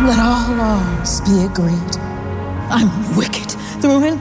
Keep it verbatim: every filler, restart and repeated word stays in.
Let all laws be agreed. I'm wicked through and